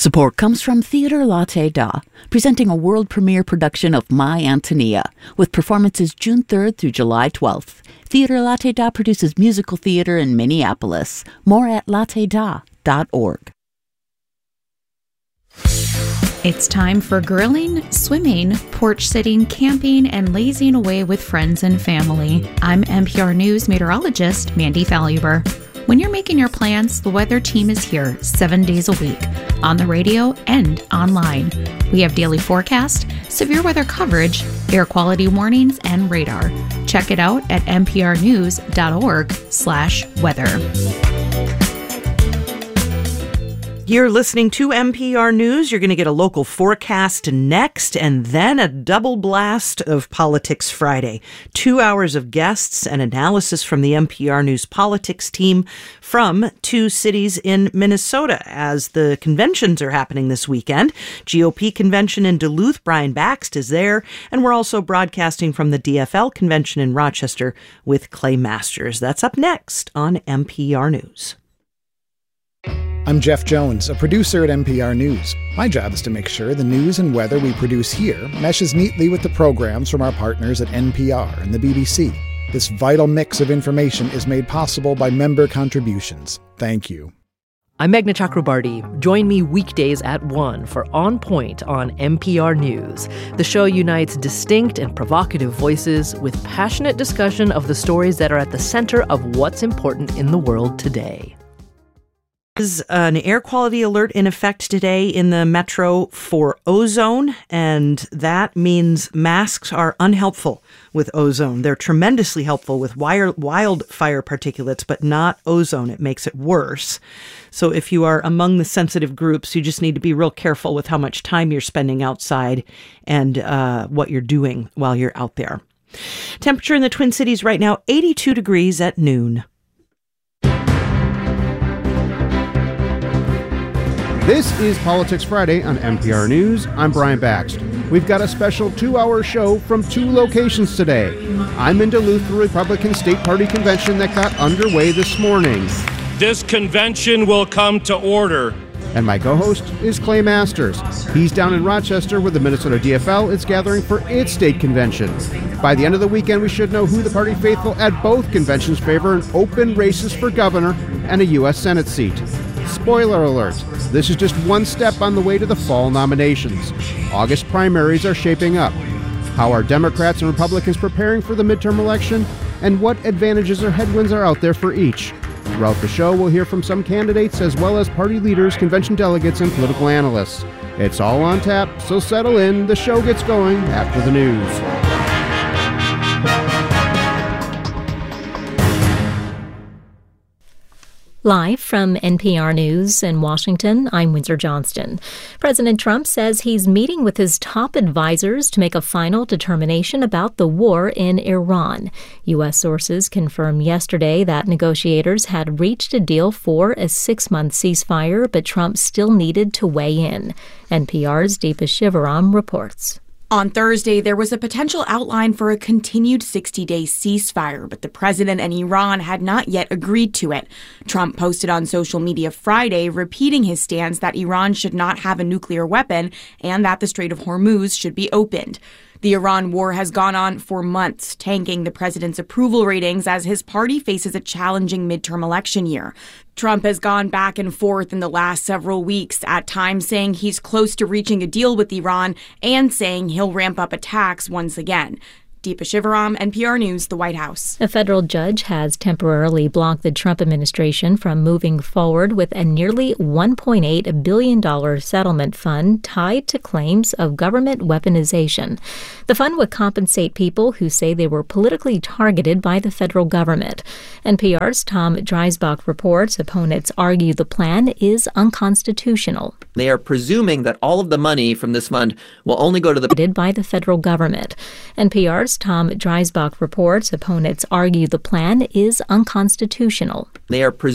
Support comes from Theatre Latte Da, presenting a world premiere production of My Antonia, with performances June 3rd through July 12th. Theatre Latte Da produces musical theater in Minneapolis. More at latteda.org. It's time for grilling, swimming, porch sitting, camping, and lazing away with friends and family. I'm NPR News meteorologist Mandy Faluber. When you're making your plans, the weather team is here 7 days a week, on the radio and online. We have daily forecast, severe weather coverage, air quality warnings, and radar. Check it out at nprnews.org/weather. You're listening to NPR News. You're going to get a local forecast next, and then a double blast of Politics Friday. 2 hours of guests and analysis from the NPR News politics team from 2 cities in Minnesota as the conventions are happening this weekend. GOP convention in Duluth, Brian Bakst is there, and we're also broadcasting from the DFL convention in Rochester with Clay Masters. That's up next on NPR News. I'm Jeff Jones, a producer at NPR News. My job is to make sure the news and weather we produce here meshes neatly with the programs from our partners at NPR and the BBC. This vital mix of information is made possible by member contributions. Thank you. I'm Meghna Chakrabarty. Join me weekdays at 1 for On Point on NPR News. The show unites distinct and provocative voices with passionate discussion of the stories that are at the center of what's important in the world today. There's an air quality alert in effect today in the metro for ozone, and that means masks are unhelpful with ozone. They're tremendously helpful with wildfire particulates, but not ozone. It makes it worse. So if you are among the sensitive groups, you just need to be real careful with how much time you're spending outside and what you're doing while you're out there. Temperature in the Twin Cities right now, 82 degrees at noon. This is Politics Friday on NPR News. I'm Brian Bakst. We've got a special 2-hour show from 2 locations today. I'm in Duluth for the Republican State Party Convention that got underway this morning. This convention will come to order. And my co-host is Clay Masters. He's down in Rochester where the Minnesota DFL is gathering for its state convention. By the end of the weekend, we should know who the party faithful at both conventions favor in open races for governor and a U.S. Senate seat. Spoiler alert, this is just one step on the way to the fall nominations. August primaries are shaping up. How are Democrats and Republicans preparing for the midterm election? And what advantages or headwinds are out there for each? Throughout the show, we'll hear from some candidates as well as party leaders, convention delegates, and political analysts. It's all on tap, so settle in. The show gets going after the news. Live from NPR News in Washington, I'm Windsor Johnston. President Trump says he's meeting with his top advisors to make a final determination about the war in Iran. U.S. sources confirmed yesterday that negotiators had reached a deal for a 6-month ceasefire, but Trump still needed to weigh in. NPR's Deepa Shivaram reports. On Thursday, there was a potential outline for a continued 60-day ceasefire, but the president and Iran had not yet agreed to it. Trump posted on social media Friday, repeating his stance that Iran should not have a nuclear weapon and that the Strait of Hormuz should be opened. The Iran war has gone on for months, tanking the president's approval ratings as his party faces a challenging midterm election year. Trump has gone back and forth in the last several weeks, at times saying he's close to reaching a deal with Iran and saying he'll ramp up attacks once again. Deepa Shivaram, NPR News, the White House. A federal judge has temporarily blocked the Trump administration from moving forward with a nearly $1.8 billion settlement fund tied to claims of government weaponization. The fund would compensate people who say they were politically targeted by the federal government. NPR's Tom Dreisbach reports opponents argue the plan is unconstitutional. They are presuming that all of the money from this fund will only go to the by the federal government. NPR's Tom Dreisbach reports opponents argue the plan is unconstitutional. They are